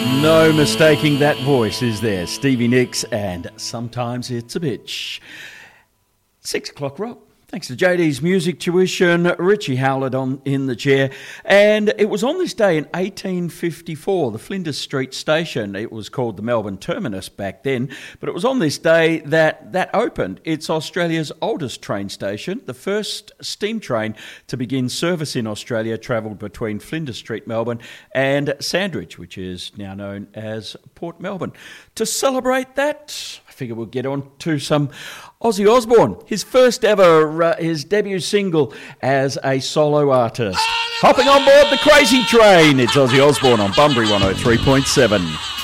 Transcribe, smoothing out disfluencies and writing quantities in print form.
No mistaking that voice, is there? Stevie Nicks and Sometimes It's a Bitch. 6 o'clock, Rob. Thanks to JD's Music Tuition, Richie Howlett in the chair. And it was on this day in 1854, the Flinders Street Station. It was called the Melbourne Terminus back then. But it was on this day that opened. It's Australia's oldest train station. The first steam train to begin service in Australia travelled between Flinders Street, Melbourne, and Sandridge, which is now known as Port Melbourne. To celebrate that, I figure we'll get on to some Ozzy Osbourne, his first ever, his debut single as a solo artist. Hopping on board the crazy train, it's Ozzy Osbourne on Bunbury 103.7.